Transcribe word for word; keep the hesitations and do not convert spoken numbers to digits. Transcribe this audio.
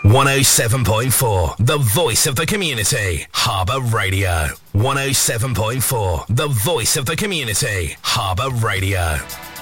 one oh seven point four, the voice of the community, Harbour Radio. one oh seven point four, the voice of the community, Harbour Radio.